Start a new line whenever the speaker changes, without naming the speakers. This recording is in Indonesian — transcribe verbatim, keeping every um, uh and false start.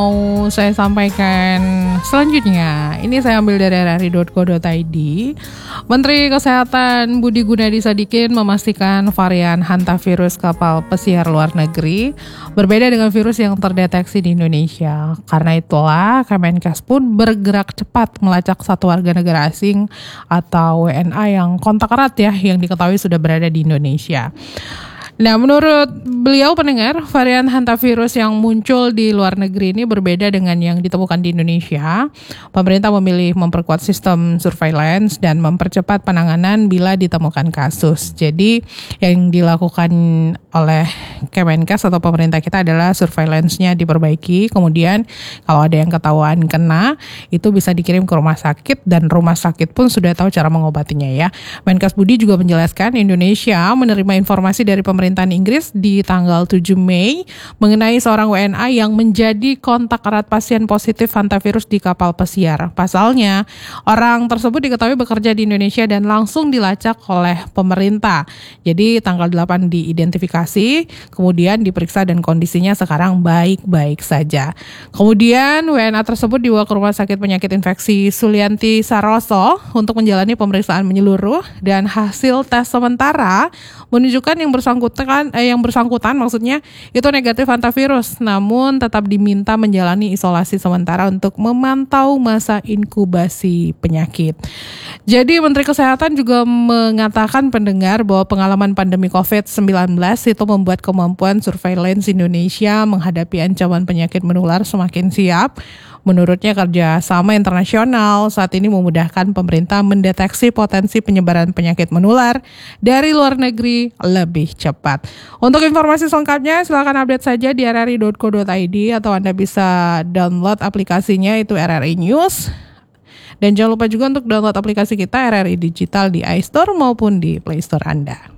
Mau saya sampaikan selanjutnya, ini saya ambil dari r r i dot co dot i d. Menteri Kesehatan Budi Gunadi Sadikin memastikan varian hantavirus kapal pesiar luar negeri berbeda dengan virus yang terdeteksi di Indonesia. Karena itulah Kemenkes pun bergerak cepat melacak satu warga negara asing atau W N A yang kontak erat ya, yang diketahui sudah berada di Indonesia. Nah, menurut beliau pendengar, varian hantavirus yang muncul di luar negeri ini berbeda dengan yang ditemukan di Indonesia. Pemerintah memilih memperkuat sistem surveillance dan mempercepat penanganan bila ditemukan kasus. Jadi, yang dilakukan oleh Kemenkes atau pemerintah kita adalah surveillance-nya diperbaiki. Kemudian, kalau ada yang ketahuan kena, itu bisa dikirim ke rumah sakit dan rumah sakit pun sudah tahu cara mengobatinya ya. Menkes Budi juga menjelaskan Indonesia menerima informasi dari pemerintah Pemerintahan Inggris di tanggal tujuh Mei mengenai seorang W N A yang menjadi kontak erat pasien positif hantavirus di kapal pesiar. Pasalnya, orang tersebut diketahui bekerja di Indonesia dan langsung dilacak oleh pemerintah. Jadi tanggal delapan diidentifikasi, kemudian diperiksa dan kondisinya sekarang baik-baik saja. Kemudian W N A tersebut dibawa ke Rumah Sakit Penyakit Infeksi Sulianti Saroso untuk menjalani pemeriksaan menyeluruh dan hasil tes sementara menunjukkan yang bersangkutan eh, yang bersangkutan maksudnya itu negatif hantavirus, namun tetap diminta menjalani isolasi sementara untuk memantau masa inkubasi penyakit. Jadi Menteri Kesehatan juga mengatakan pendengar bahwa pengalaman pandemi covid sembilan belas itu membuat kemampuan surveillance Indonesia menghadapi ancaman penyakit menular semakin siap. Menurutnya kerjasama internasional saat ini memudahkan pemerintah mendeteksi potensi penyebaran penyakit menular dari luar negeri lebih cepat. Untuk informasi selengkapnya silakan update saja di r r i dot co dot i d atau Anda bisa download aplikasinya itu R R I News. Dan jangan lupa juga untuk download aplikasi kita R R I Digital di iStore maupun di Play Store Anda.